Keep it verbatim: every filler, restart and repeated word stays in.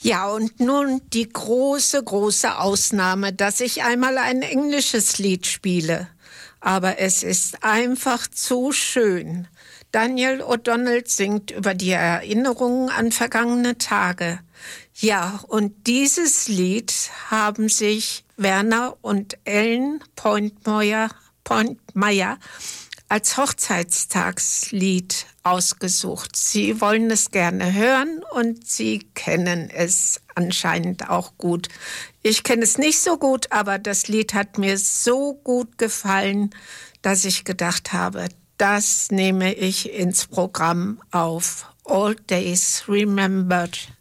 Ja, und nun die große, große Ausnahme, dass ich einmal ein englisches Lied spiele. Aber es ist einfach zu schön. Daniel O'Donnell singt über die Erinnerungen an vergangene Tage. Ja, und dieses Lied haben sich Werner und Ellen Pointmeyer, Pointmeyer als Hochzeitstagslied ausgesucht. Sie wollen es gerne hören und sie kennen es anscheinend auch gut. Ich kenne es nicht so gut, aber das Lied hat mir so gut gefallen, dass ich gedacht habe, das nehme ich ins Programm auf. All Days Remembered.